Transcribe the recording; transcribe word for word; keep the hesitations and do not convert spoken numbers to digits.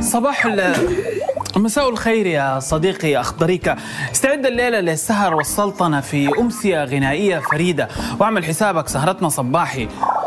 صباح ال مساء الخير يا صديقي أخضريكا. استعد الليلة للسهر والسلطنة في أمسية غنائية فريدة، واعمل حسابك سهرتنا صباحي.